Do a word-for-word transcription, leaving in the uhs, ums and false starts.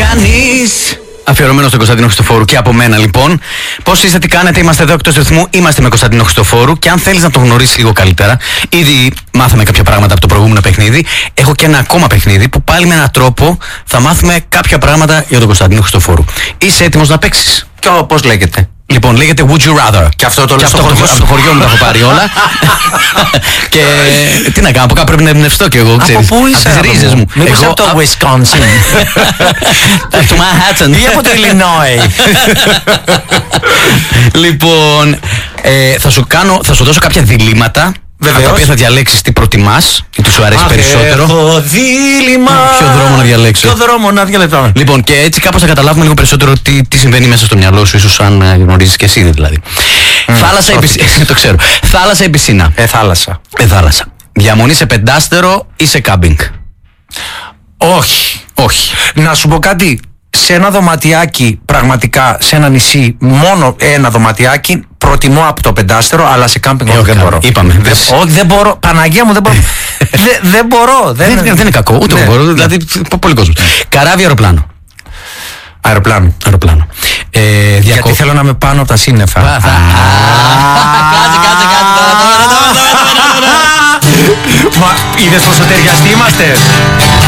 κάνεις? Αφιερωμένο στον Κωνσταντίνο Χριστοφόρου και από μένα λοιπόν. Πώς είστε, τι κάνετε, είμαστε εδώ εκτός ρυθμού, είμαστε με Κωνσταντίνο Χριστοφόρου. Και αν θέλεις να τον γνωρίσεις λίγο καλύτερα, ήδη μάθαμε κάποια πράγματα από το προηγούμενο παιχνίδι. Έχω και ένα ακόμα παιχνίδι που πάλι με έναν τρόπο θα μάθουμε κάποια πράγματα για τον Κωνσταντίνο Χριστοφόρου. Είσαι έτοιμος να παίξεις? Και πώς λέγεται? Λοιπόν, λέγεται Would You Rather. Και αυτό το λέω στο χωριό, από το χωριό μου τα έχω πάρει όλα. Και τι να κάνω, από κάπου πρέπει να εμπνευστώ κι εγώ, ξέρεις. Από πού είσαι? Από τις ρίζες μου. Μήπως από το Wisconsin? Το Manhattan. Ή από το Illinois? Λοιπόν, ε, θα σου κάνω, θα σου δώσω κάποια διλήμματα. Βεβαίως. Τα οποία θα διαλέξεις τι προτιμάς ή τι σου αρέσει Αχ, περισσότερο. έχω δίλημμα. Ποιο δρόμο να διαλέξω. Ποιο δρόμο να διαλέξω. Λοιπόν, και έτσι κάπως θα καταλάβουμε λίγο περισσότερο τι, τι συμβαίνει μέσα στο μυαλό σου, ίσως αν ε, γνωρίζεις και εσύ δηλαδή. Mm, θάλασσα ή πισίνα. Το ξέρω. Θάλασσα ή πισίνα. Ε, θάλασσα. Ε, θάλασσα. Διαμονή σε πεντάστερο ή σε κάμπινγκ? Όχι. Όχι. Να σου πω κάτι. Σε ένα δωματιάκι, πραγματικά σε ένα νησί, μόνο ένα δωματιάκι, προτιμώ από το πεντάστερο, αλλά σε κάμπινγκ Ε, όχι, όχι, δεν μπορώ. είπαμε. Δεν, Δες. όχι, δεν μπορώ. Παναγία μου, δεν μπορώ. Δε- δεν μπορώ. Δεν, είναι- δεν είναι κακό, ούτε Ναι. εγώ μπορώ. Δηλαδή, πο- πολλοί κόσμος. Καράβι, αεροπλάνο. Αεροπλάνο. Αεροπλάνο. Ε, διακο- Γιατί θέλω να είμαι πάνω από τα σύννεφα. Α, θα- Α, Κάτσε, κάτσε, κάτσε. τώρα, τώρα, τώρα, τώρα, τώρα, τώρα, τώρα. Μα είδες πόσο ταιριαστοί είμαστε?